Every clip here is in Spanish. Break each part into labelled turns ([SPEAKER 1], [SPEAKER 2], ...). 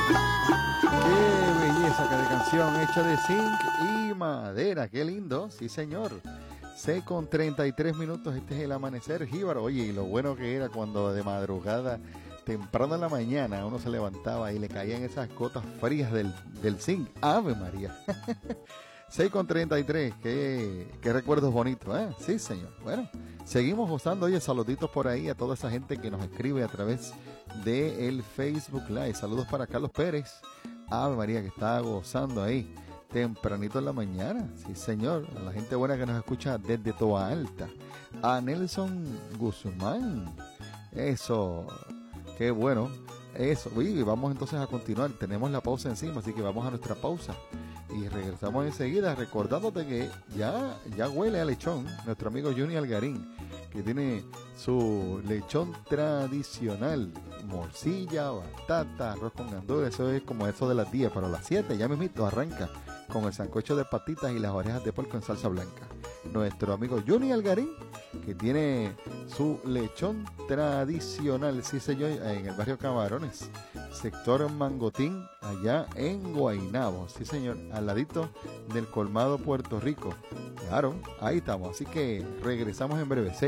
[SPEAKER 1] Qué belleza que de canción hecha de zinc y madera, qué lindo, sí señor. 6:33, este es el amanecer, jíbaro. Oye, y lo bueno que era cuando de madrugada, temprano en la mañana, uno se levantaba y le caían esas gotas frías del zinc. Ave María. 6:33, qué recuerdos bonitos, ¿eh? Sí señor. Bueno, seguimos gozando. Oye, saluditos por ahí a toda esa gente que nos escribe a través del Facebook Live. Saludos para Carlos Pérez. Ave María, que está gozando ahí tempranito en la mañana, sí señor, a la gente buena que nos escucha desde Toa Alta, a Nelson Guzmán, eso, qué bueno, eso, y vamos entonces a continuar, tenemos la pausa encima, así que vamos a nuestra pausa y regresamos enseguida, recordándote que ya huele a lechón, nuestro amigo Juni Algarín, que tiene su lechón tradicional, morcilla, batata, arroz con gandules, eso es como eso de las 10, para las 7 ya mismito arranca con el sancocho de patitas y las orejas de puerco en salsa blanca. Nuestro amigo Juni Algarín, que tiene su lechón tradicional, sí señor, en el barrio Camarones, sector Mangotín, allá en Guaynabo, sí señor, al ladito del colmado Puerto Rico. Claro, ahí estamos, así que regresamos en breve,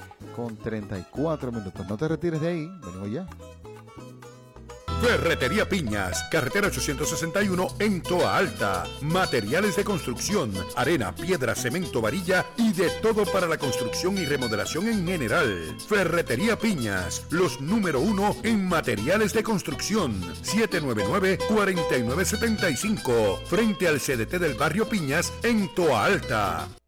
[SPEAKER 1] 6:34. No te retires de ahí, venimos ya.
[SPEAKER 2] Ferretería Piñas, carretera 861 en Toa Alta. Materiales de construcción, arena, piedra, cemento, varilla y de todo para la construcción y remodelación en general. Ferretería Piñas, los número 1 en materiales de construcción. 799-4975, frente al CDT del barrio Piñas en Toa Alta.